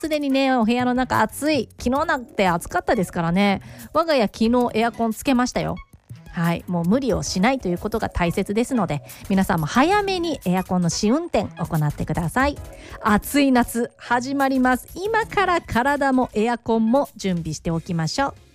すでにねお部屋の中暑い、昨日なんて暑かったですからね。我が家昨日エアコンつけましたよ。はい、もう無理をしないということが大切ですので、皆さんも早めにエアコンの試運転行ってください。暑い夏始まります。今から体もエアコンも準備しておきましょう。